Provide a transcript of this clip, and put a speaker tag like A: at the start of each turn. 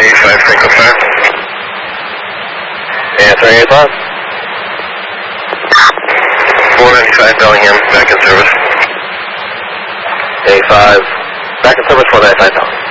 A: 85 Franklin Fire.
B: Answer 85.
A: 495 Bellingham, back in service.
B: 85, back in service 495 now.